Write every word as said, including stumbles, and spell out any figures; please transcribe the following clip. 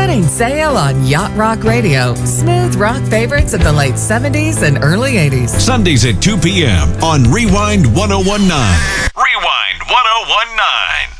Setting sail on Yacht Rock Radio. Smooth rock favorites of the late seventies and early eighties. Sundays at two p.m. on Rewind ten nineteen. Rewind ten nineteen.